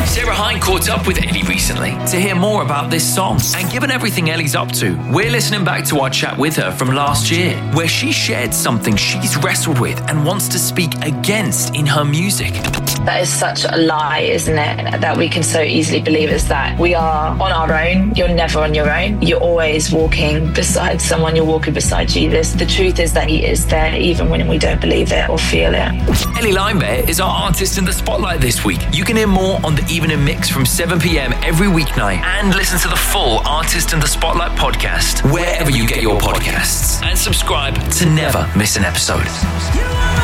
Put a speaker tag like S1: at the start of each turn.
S1: Sarah Hine caught up with Ellie recently to hear more about this song. And given everything Ellie's up to, we're listening back to our chat with her from last year, where she shared something she's wrestled with and wants to speak against in her music.
S2: That is such a lie, isn't it? That we can so easily believe is that we are on our own. You're never on your own. You're always walking beside someone. You're walking beside Jesus. The truth is that he is there even when we don't believe it or feel it.
S1: Ellie Limebear is our artist in the spotlight this week. You can hear more on the Evening Mix from 7 p.m. every weeknight and listen to the full Artist in the Spotlight podcast wherever you get your podcasts. And subscribe to never miss an episode.